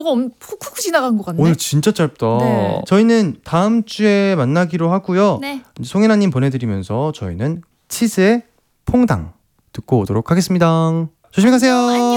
훅훅 지나간 것 같네. 오늘 진짜 짧다. 네. 저희는 다음 주에 만나기로 하고요. 네. 송혜나님 보내드리면서 저희는 치즈의 퐁당 듣고 오도록 하겠습니다. 조심히 가세요.